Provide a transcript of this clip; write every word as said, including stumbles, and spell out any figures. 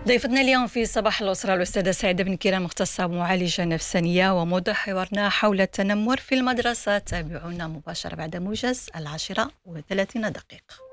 ضيفتنا اليوم في صباح الأسرة الأستاذة سعيدة بن كيران، مختصة معالجة نفسانية، وموضوع حوارنا حول التنمر في المدرسة. تابعونا مباشرة بعد موجز العاشرة وثلاثين دقيقة.